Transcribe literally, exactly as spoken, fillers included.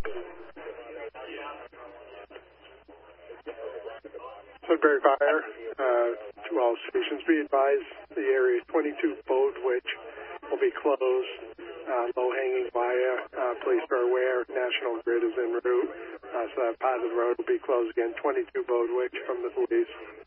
Sudbury Fire, uh, to all stations, be advised the area twenty-two Bodewich will be closed. Uh, low-hanging wire, uh, police are aware, National Grid is en route, uh, so that part of the road will be closed again, twenty-two Bodewich from the police.